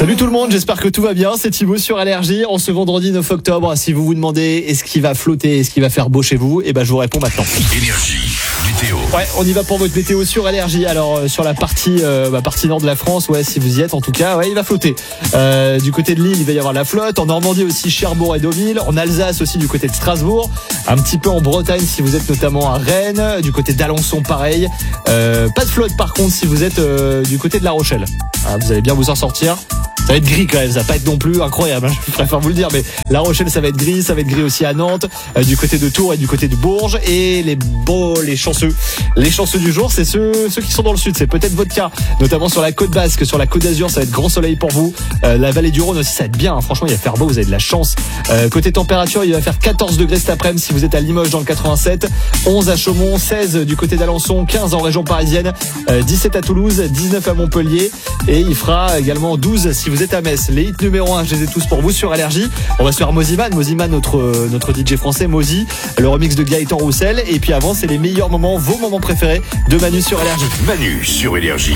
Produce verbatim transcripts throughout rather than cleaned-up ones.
Salut tout le monde, j'espère que tout va bien, c'est Thibaut sur Allergie. En ce vendredi neuf octobre, si vous vous demandez est-ce qu'il va flotter, est-ce qu'il va faire beau chez vous, et ben je vous réponds maintenant. Énergie, météo. Ouais, on y va pour votre météo sur Allergie. Alors euh, sur la partie euh, bah, partie nord de la France, ouais, si vous y êtes en tout cas, ouais, il va flotter. Euh, du côté de Lille, il va y avoir la flotte. En Normandie aussi, Cherbourg et Deauville. En Alsace aussi, du côté de Strasbourg. Un petit peu en Bretagne si vous êtes notamment à Rennes. Du côté d'Alençon, pareil. Euh, pas de flotte par contre si vous êtes euh, du côté de La Rochelle. Ah, vous allez bien vous en sortir. Ça va être gris quand même, ça va pas être non plus incroyable, hein, je préfère vous le dire, mais La Rochelle ça va être gris, ça va être gris aussi à Nantes, euh, du côté de Tours et du côté de Bourges. Et les beaux, les chanceux, les chanceux du jour, c'est ceux, ceux qui sont dans le sud, c'est peut-être votre cas, notamment sur la côte basque, sur la côte d'Azur, ça va être grand soleil pour vous. Euh, la vallée du Rhône aussi, ça va être bien, hein, franchement il va faire beau, vous avez de la chance. Euh, côté température, il va faire quatorze degrés cet après-midi si vous êtes à Limoges dans le quatre-vingt-sept, onze à Chaumont, seize du côté d'Alençon, quinze en région parisienne, euh, dix-sept à Toulouse, dix-neuf à Montpellier, et il fera également douze si vous êtes à Metz. Les hits numéro un, je les ai tous pour vous sur Allergie. On va se faire Moziman, Moziman notre, notre D J français, Mozi, le remix de Gaëtan Roussel. Et puis avant, c'est les meilleurs moments, vos moments préférés de Manu sur Allergie. Manu sur Énergie.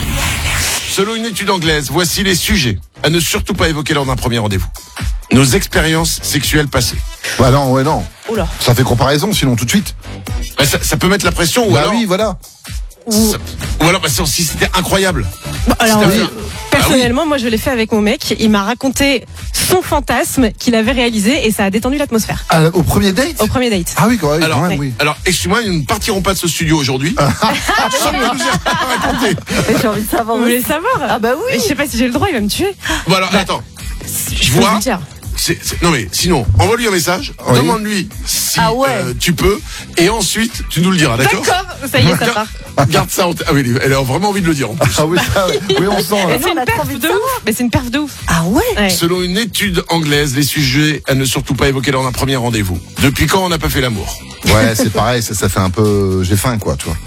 Selon une étude anglaise, voici les sujets à ne surtout pas évoquer lors d'un premier rendez-vous. Nos expériences sexuelles passées. Bah non, ouais, non. Oula. Ça fait comparaison, sinon tout de suite. Bah, ça, ça peut mettre la pression ou Bah alors. oui, voilà. Ça- ou alors, bah, si c'était incroyable. Bon, alors, C'était euh, un- personnellement, moi, je l'ai fait avec mon mec. Il m'a raconté son fantasme qu'il avait réalisé et ça a détendu l'atmosphère. Ah, au premier date Au premier date. Ah oui, quand même, Alors, quand même, ouais. oui. Alors, excuse-moi, nous ne partirons pas de ce studio aujourd'hui. Sans que nous ayez pas raconté. Mais j'ai envie de savoir. Vous voulez savoir Ah bah oui. Mais je sais pas si j'ai le droit, il va me tuer. Bon, alors, attends. Je peux Vois. vous le dire. C'est- c'est- non mais sinon, envoie-lui un message, Oui. demande-lui si Ah ouais. euh, tu peux, et ensuite tu nous le diras, d'accord? D'accord, ça y est, ça part. Garde ça en tête. Ah oui, elle a vraiment envie de le dire en plus. Ah oui, ça, oui, on sent. Mais Là. c'est on une a trop perf envie de de ouf. Mais c'est une perf de ouf. Ah ouais. Ouais. Selon une étude anglaise, les sujets à ne surtout pas évoquer lors d'un premier rendez-vous. Depuis quand on n'a pas fait l'amour? Ouais, c'est pareil, ça, ça fait un peu. J'ai faim, quoi, tu vois.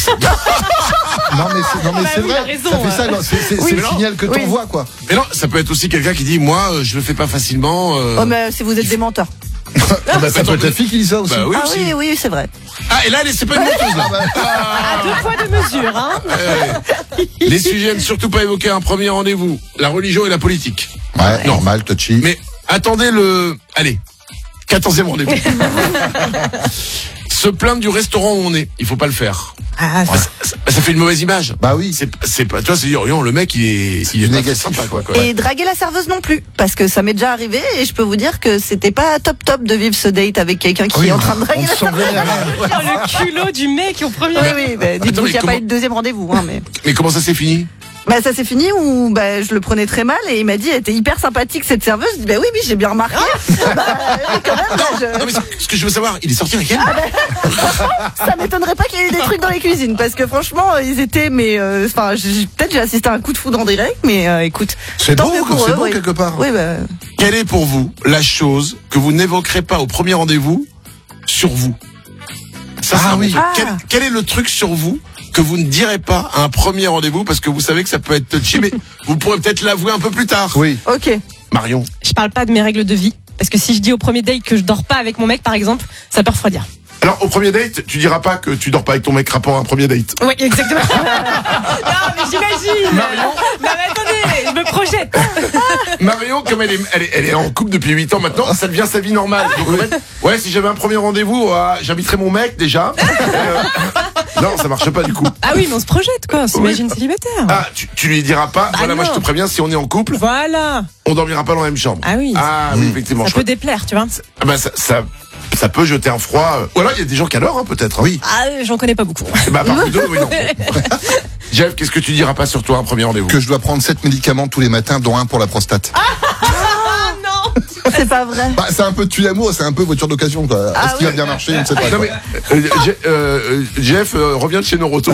Non, mais c'est, non, mais Bah c'est oui, vrai. il a raison, ça fait ça, ouais. non, c'est, c'est, Oui, c'est le mais non. signal que Oui. t'envoies, quoi. Mais non, ça peut être aussi quelqu'un qui dit, moi, euh, je le fais pas facilement. euh, Oh mais si vous êtes des menteurs. Ah, bah, ça peut être la fille qui dit ça aussi. Bah oui Ah aussi. oui, oui, c'est vrai. Ah, et là, elle est- c'est pas une menteuse, là. À deux poids de mesure, hein. Ouais. Les sujets à ne surtout pas évoquer à un premier rendez-vous. La religion et la politique. Ouais, Non. normal, touchy. Mais attendez le... Allez, quatorzième rendez-vous. Se plaindre du restaurant où on est, il faut pas le faire. Ah, Ça, ça- ça fait une mauvaise image. Bah oui. C'est, c'est pas, toi, c'est dire, non, le mec, il est, il est pas négatif. sympa, quoi, quoi. Et draguer la serveuse non plus, parce que ça m'est déjà arrivé et je peux vous dire que c'était pas top top de vivre ce date avec quelqu'un qui Oui, est en train de on draguer ne la s'en serveuse. venait à rien. putain, le culot du mec au premier. Oui, oui, bah, dites-vous Attends, mais qu'il n'y a comment- pas eu de deuxième rendez-vous, hein, mais. Mais comment ça s'est fini? Bah ça s'est fini où bah je le prenais très mal et il m'a dit elle était hyper sympathique cette serveuse. Je dis, bah oui oui j'ai bien remarqué. bah oui, quand même. Non, je- non, mais ce- ce que je veux savoir, il est sorti avec elle? Ça m'étonnerait pas qu'il y ait eu des trucs dans les cuisines parce que franchement ils étaient mais euh, enfin j'ai- peut-être j'ai assisté à un coup de foudre en direct mais euh, écoute. C'est tant beau, mieux pour c'est eux, beau, oui. quelque part. Oui bah. Quelle est pour vous la chose que vous n'évoquerez pas au premier rendez-vous sur vous? Ça, Ah c'est un oui. bon truc. Ah. Quel, quel est le truc sur vous que vous ne direz pas à un premier rendez-vous parce que vous savez que ça peut être touchy, mais vous pourrez peut-être l'avouer un peu plus tard. Oui. Ok. Marion. Je parle pas de mes règles de vie. Parce que si je dis au premier date que je dors pas avec mon mec, par exemple, ça peut refroidir. Alors, au premier date, tu diras pas que tu dors pas avec ton mec rapport à un premier date. Oui, exactement. non, mais j'imagine. Non, mais attendez, je me projette. Marion, comme elle est, elle est, elle est en couple depuis huit ans maintenant, ça devient sa vie normale. Donc, en fait, ouais, si j'avais un premier rendez-vous, euh, j'inviterais mon mec déjà. Euh, non, ça marche pas du coup. Ah oui, mais on se projette, quoi. On s'imagine célibataire. Ah, tu, tu lui diras pas. voilà, moi je non. te préviens, si on est en couple, Voilà. on dormira pas dans la même chambre. Ah oui. Ah oui, effectivement. Ça je peut crois- déplaire, tu vois. Ah bah, ça, ça, ça peut jeter un froid. euh. Ou alors il y a des gens qui adorent, hein, peut-être. Oui. Ah, j'en connais pas beaucoup. Bah, à part nous deux, oui, non. Jeff, qu'est-ce que tu diras pas sur toi un premier rendez-vous? Que je dois prendre sept médicaments tous les matins, dont un pour la prostate. Ah non. C'est pas vrai. Bah, c'est un peu tue l'amour, c'est un peu voiture d'occasion, quoi. Ah Est-ce qu'il va oui. bien marcher? On ne sait pas. Non quoi. mais euh, Je- euh, Jeff euh, revient de chez Noroto.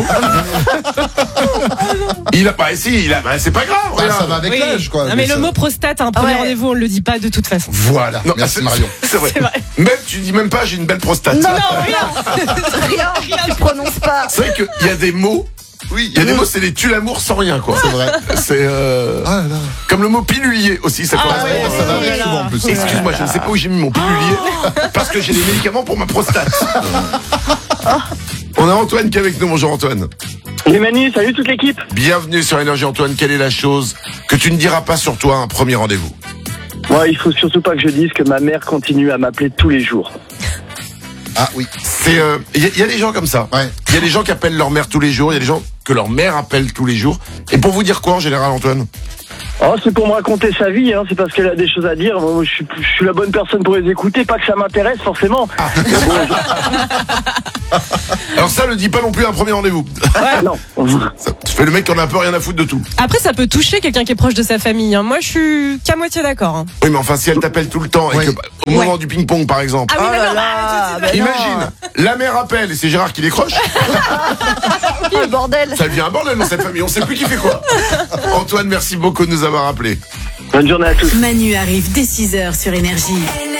Il a pas, si, il a, bah, c'est pas grave. Bah, regarde. ça va avec Oui. l'âge, quoi. Non, mais le ça- mot prostate à un premier Ouais. rendez-vous, on le dit pas de toute façon. Voilà. Non, Merci c'est- Marion. C'est vrai. C'est vrai. Même tu dis même pas j'ai une belle prostate. Non, rien. rien. Tu prononces pas. C'est vrai qu'il y a des mots. Oui, il y a des mots, c'est les tue l'amour sans rien, quoi. C'est vrai. C'est euh, Ah là là. comme le mot pilulier aussi, ça Ah correspond. ouais, ça va oui, bien là. souvent en plus. Excuse-moi, je ne sais pas où j'ai mis mon pilulier parce que j'ai des médicaments pour ma prostate. On a Antoine qui est avec nous. Bonjour Antoine. Les Manu, salut toute l'équipe. Bienvenue sur Énergie Antoine. Quelle est la chose que tu ne diras pas sur toi à un premier rendez-vous? Moi, il faut surtout pas que je dise que ma mère continue à m'appeler tous les jours. Ah oui. C'est, euh, il y, y a des gens comme ça. Ouais. Il y a des gens qui appellent leur mère tous les jours. Il y a des gens que leur mère appelle tous les jours. Et pour vous dire quoi en général, Antoine? Oh, c'est pour me raconter sa vie, hein. C'est parce qu'elle a des choses à dire. Moi, je suis, je suis la bonne personne pour les écouter. Pas que ça m'intéresse forcément. Ah. Alors ça, ne dis pas non plus à un premier rendez-vous. Non. Ça, tu fais le mec qui en a un peu rien à foutre de tout. Après, ça peut toucher quelqu'un qui est proche de sa famille. hein. Moi, je suis qu'à moitié d'accord. hein. Oui, mais enfin, si elle t'appelle tout le temps et Oui. que au moment Ouais. du ping-pong, par exemple. Ah oui, Oh mais là non, là, arrête, bah arrête, non. Imagine, la mère appelle et c'est Gérard qui décroche. Oh, le bordel. Ça devient un bordel dans cette famille. On sait plus qui fait quoi. Antoine, merci beaucoup de nous avoir appelés. Bonne journée à tous. Manu arrive dès six heures sur Énergie.